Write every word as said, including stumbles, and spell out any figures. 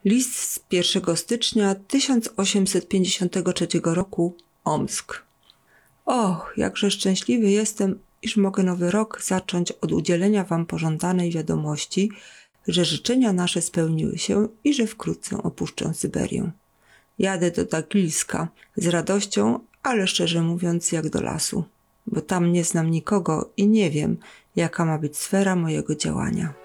List z pierwszego stycznia tysiąc osiemset pięćdziesiątego trzeciego roku, Omsk. Och, jakże szczęśliwy jestem, iż mogę nowy rok zacząć od udzielenia wam pożądanej wiadomości, że życzenia nasze spełniły się i że wkrótce opuszczę Syberię. Jadę do Tagilska z radością, ale szczerze mówiąc jak do lasu, bo tam nie znam nikogo i nie wiem, jaka ma być sfera mojego działania.